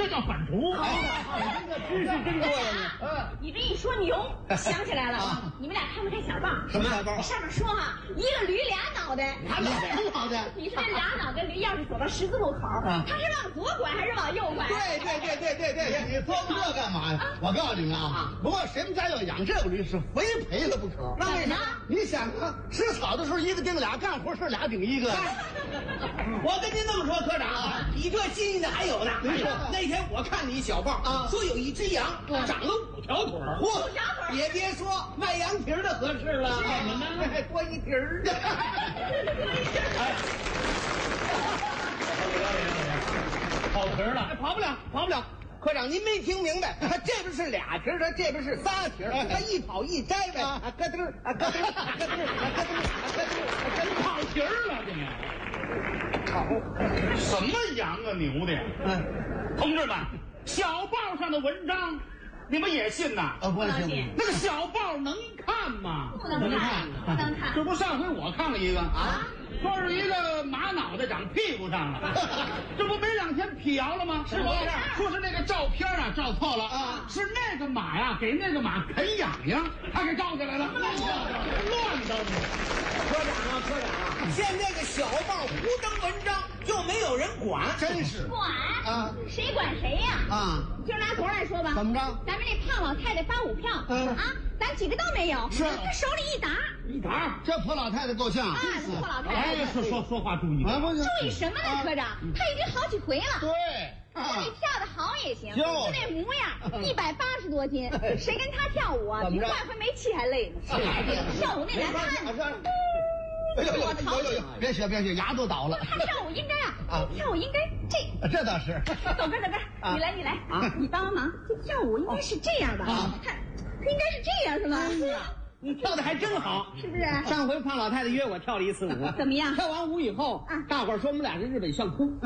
这叫反刍。 这个知识真多呀！ 你这一说牛，想起来了，你们俩看没看小报？ 什么小报？ 上面说哈，一个驴俩脑袋， 俩脑袋。 你说这俩脑袋驴要是走到十字路口，他是往左拐还是往右拐？ 对，你说这干嘛呀？我告诉你们啊，不过谁们家要养这个驴是非赔了不可。 那为啥？ 你想啊，吃草的时候一个顶俩，干活是俩顶一个。 我跟您这么说，科长，比这新鲜的还有呢。那天我看你小报说有一只羊长了5条腿儿，嚯！别说卖羊蹄儿的合适了，怎么呢？多一蹄儿。 跑蹄儿了， 跑不了。科长，您没听明白，他这边是俩蹄儿，他这边是仨蹄儿，他一跑一摘呗，咯噔咯噔咯噔咯噔， 跑蹄儿了，这什么羊啊牛的？同志们，小报上的文章你们也信呐？ 不信。 那个小报能看吗？ 不能看。 这不上回我看了一个啊，说是一个马脑袋长屁股上了，这不没2天辟谣了吗？ 是不是？ 说是那个照片啊照错了啊，是那个马呀给那个马啃痒痒，他给照下来了，乱的。 科长，现在这小报胡登文章就没有人管， 真是管啊， 谁管谁呀？就拿昨儿来说吧， 怎么着？ 咱们这胖老太太发5票，咱几个都没有， 是她手里一沓， 这破老太太够呛。 这破老太太。 说话注意注意什么呢，科长？她已经好几回了。 对。 你跳的好也行， 就那模样，180多斤，谁跟他跳舞啊？比换回煤气还累呢。跳舞那难看。 别学，牙都倒了。 他跳舞应该跳舞应该这倒是。 走根，你来你帮忙。这跳舞应该是这样吧？他应该是这样是吧？ 你跳的还真好， 是不是？ 上回胖老太太约我跳了一次舞， 怎么样？ 跳完舞以后，大伙儿说我们俩是日本相扑。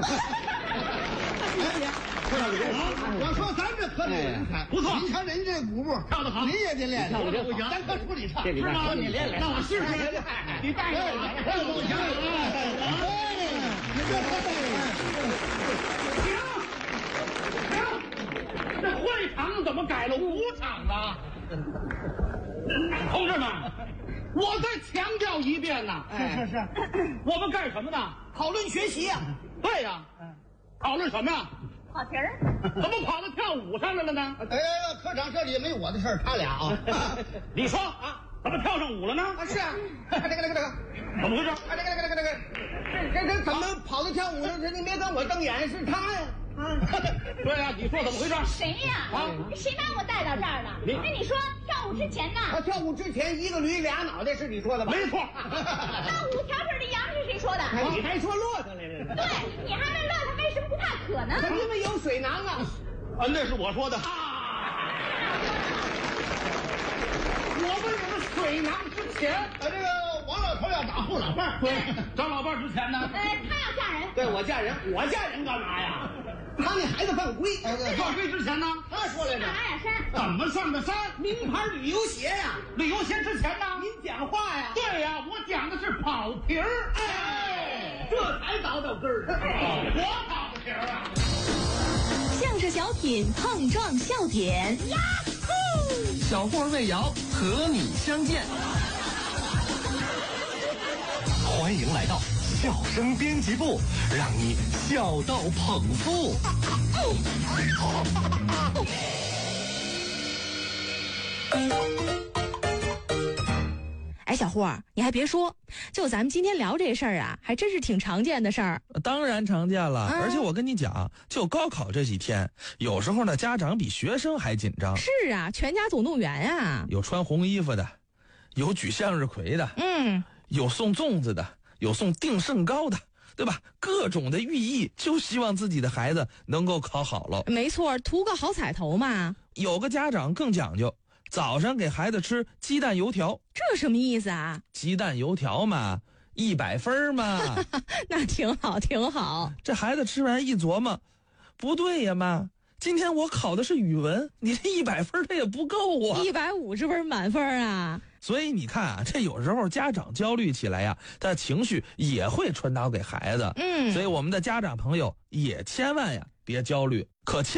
我说咱这可得人才不错， 你看人这舞步跳得好， 您也得练。 跳得真好，咱可处理唱， 是吗？ 你练练， 那我试试。你带着我，行，这会场怎么改了舞场了？同志们，我再强调一遍呐！ 是， 我们干什么呢？ 讨论学习呀。 对呀，讨论什么呀？ 跑题儿。 怎么跑到跳舞上来了呢？ 科长这里也没我的事儿，他俩啊。 你说怎么跳上舞了呢？ 是啊，这个， 怎么回事？ 这怎么跑到跳舞了？你别跟我瞪眼，是他呀。 对呀，你说怎么回事？ 谁呀？谁把我带到这儿的？你说跳舞之前呢？ 跳舞之前一个驴俩脑袋是你说的吧？ 没错。 那5条腿的羊是谁说的？ 你还说骆驼来了？ 对，你还问骆驼为什么不怕渴呢？ 因为有水囊啊。 那是我说的。我们有水囊之前， 这个王老头要打后老伴儿， 对，找老伴儿之前呢？ 他要嫁人。 对，我嫁人干嘛呀？他那孩子犯规， 犯规之前呢？ 他说来着。 上阿雅山。 怎么上的山？ 名牌旅游鞋呀。 旅游鞋之前呢？ 您讲话呀。 对呀，我讲的是跑蹄儿。 这才倒根儿。 我跑的蹄儿啊。 相声小品碰撞笑点，呀呼！ 小霍魏瑶和你相见，欢迎来到笑声编辑部，让你笑到捧腹。 哎，小霍，你还别说，就咱们今天聊这事儿啊，还真是挺常见的事儿。 当然常见了，而且我跟你讲，就高考这几天，有时候呢，家长比学生还紧张。 是啊，全家总动员啊！ 有穿红衣服的，有举向日葵的，有送粽子的，有送订胜糕的，对吧？各种的寓意，就希望自己的孩子能够考好了。 没错，图个好彩头嘛。 有个家长更讲究，早上给孩子吃鸡蛋油条。 这什么意思啊？ 鸡蛋油条嘛，100分嘛。 那挺好，挺好。 这孩子吃完一琢磨，不对呀妈，今天我考的是语文，你这100分他也不够啊 ，150分满分啊。 所以你看啊，这有时候家长焦虑起来呀，他的情绪也会传导给孩子。所以我们的家长朋友也千万呀别焦虑，可